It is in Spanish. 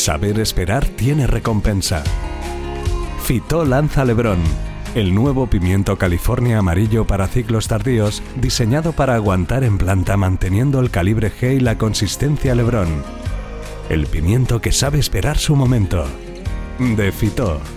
Saber esperar tiene recompensa. Fitó lanza Lebrón, el nuevo pimiento California amarillo para ciclos tardíos, diseñado para aguantar en planta manteniendo el calibre G y la consistencia Lebrón. El pimiento que sabe esperar su momento. De Fitó.